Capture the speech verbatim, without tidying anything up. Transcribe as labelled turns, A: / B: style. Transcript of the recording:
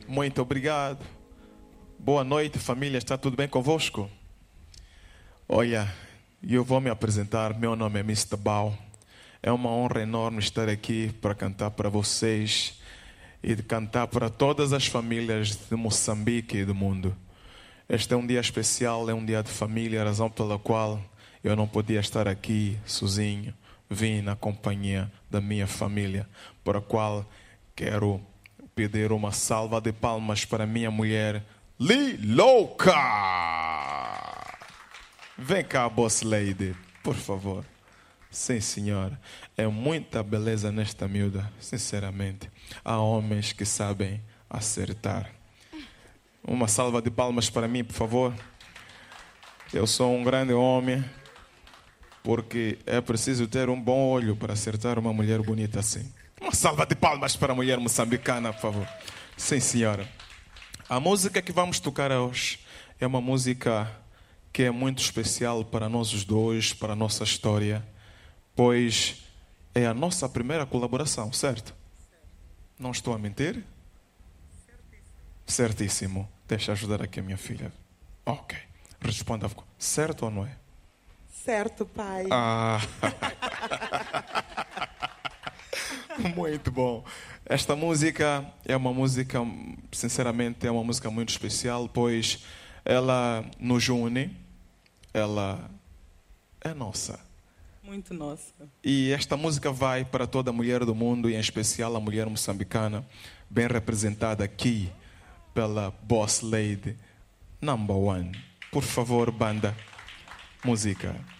A: Muito obrigado. Boa noite, família. Está tudo bem convosco? Olha, eu vou me apresentar. Meu nome é mister Bao. É uma honra enorme estar aqui para cantar para vocês e de cantar para todas as famílias de Moçambique e do mundo. Este é um dia especial, é um dia de família, a razão pela qual eu não podia estar aqui sozinho. Vim na companhia da minha família, para a qual quero pedir uma salva de palmas para minha mulher, Lilouca. Vem cá, boss lady, por favor. Sim, senhora. É muita beleza nesta miúda, sinceramente. Há homens que sabem acertar. Uma salva de palmas para mim, por favor. Eu sou um grande homem, porque é preciso ter um bom olho para acertar uma mulher bonita assim. Uma salva de palmas para a mulher moçambicana, por favor. Sim, senhora. A música que vamos tocar hoje é uma música que é muito especial para nós os dois, para a nossa história, pois é a nossa primeira colaboração, certo? Não estou a mentir? Certíssimo. Deixa eu ajudar aqui a minha filha. Ok. Responda. Certo ou não é?
B: Certo, pai.
A: Ah. Muito bom. Esta música é uma música, sinceramente, é uma música muito especial, pois ela nos une, ela é nossa.
B: Muito nossa.
A: E esta música vai para toda mulher do mundo, e em especial a mulher moçambicana, bem representada aqui pela Boss Lady Number One. Por favor, banda, música.